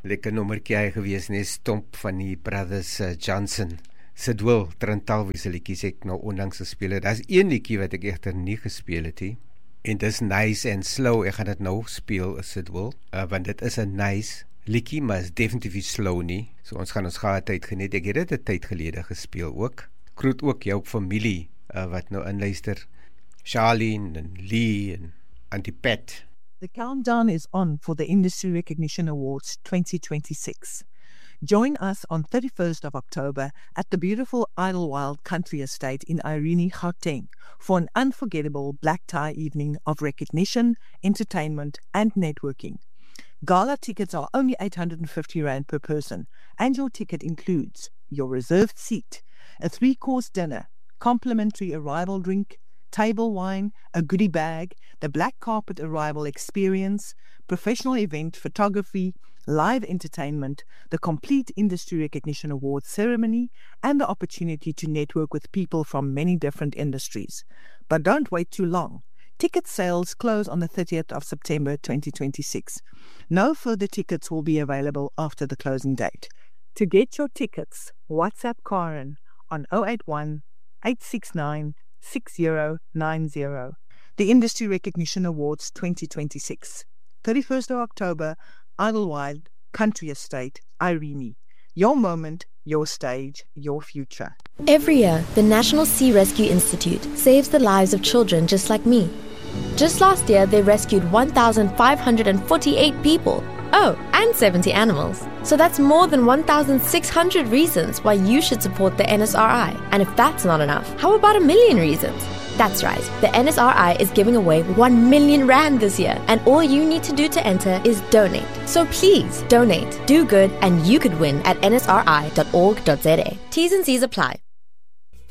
Lekker nommertjie hy gewees, nie Stomp van die Brothers Johnson. Sidwil, Trantalwie se liedjies ek nou onlangs gespeel het. Daar's een liedjie wat ek egter nie gespeel het nie. En dis Nice and Slow. Ek gaan dit nou speel, Sidwil, want dit is 'n nice liedjie, maar is definitief nie slow nie. So ons gaan ons tyd geniet. Ek het dit 'n tyd gelede gespeel ook. Groet ook jou familie wat nou inluister. Charlene en Lee en Auntie Pat. The countdown is on for the Industry Recognition Awards 2026. Join us on 31st of October at the beautiful Idlewild Country Estate in Irene, Gauteng for an unforgettable black tie evening of recognition, entertainment and networking. Gala tickets are only R850 per person, and your ticket includes your reserved seat, a 3-course dinner, complimentary arrival drink, table wine, a goodie bag, the black carpet arrival experience, professional event photography, live entertainment, the complete Industry Recognition Awards ceremony, and the opportunity to network with people from many different industries. But don't wait too long. Ticket sales close on the 30th of September 2026. No further tickets will be available after the closing date. To get your tickets, WhatsApp Karen on 081 869 6090. The Industry Recognition Awards 2026. 31st of October, Idlewild Country Estate, Irene. Your moment, your stage, your future. Every year, the National Sea Rescue Institute saves the lives of children just like me. Just last year, they rescued 1,548 people. Oh, and 70 animals. So that's more than 1,600 reasons why you should support the NSRI. And if that's not enough, how about 1,000,000 reasons? That's right, the NSRI is giving away 1 million rand this year, and all you need to do to enter is donate. So please donate, do good, and you could win at nsri.org.za. T's and C's apply.